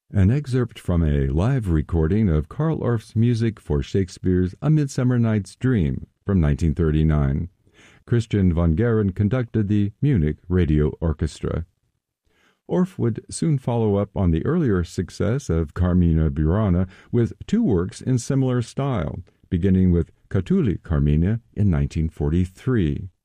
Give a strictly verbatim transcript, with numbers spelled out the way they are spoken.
An excerpt from a live recording of Carl Orff's music for Shakespeare's A Midsummer Night's Dream from nineteen thirty-nine. Christian von Gehren conducted the Munich Radio Orchestra. Orff would soon follow up on the earlier success of Carmina Burana with two works in similar style, beginning with Catulle Carmina in nineteen forty-three.